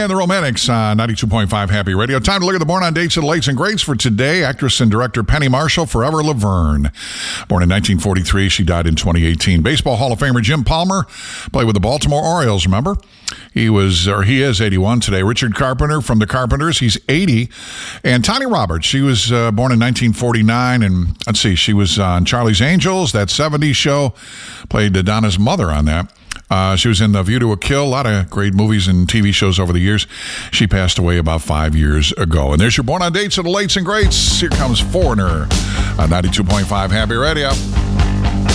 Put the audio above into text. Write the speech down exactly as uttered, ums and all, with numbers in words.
and the Romantics on ninety-two point five Happy Radio. Time to look at the Born on Dates of the Lakes and Greats for today. Actress and director Penny Marshall, Forever Laverne. Born in nineteen forty-three, she died in twenty eighteen. Baseball Hall of Famer Jim Palmer played with the Baltimore Orioles, remember? He was, or he is eighty-one today. Richard Carpenter from the Carpenters, he's eighty. And Tanya Roberts, she was uh, born in nineteen forty-nine. And let's see, she was on Charlie's Angels, that seventies show. Played Donna's mother on that. Uh, she was in The View to a Kill, a lot of great movies and T V shows over the years. She passed away about five years ago. And there's your Born on Dates of the Lakes and Greats. Here comes Foreigner on ninety-two point five Happy Radio.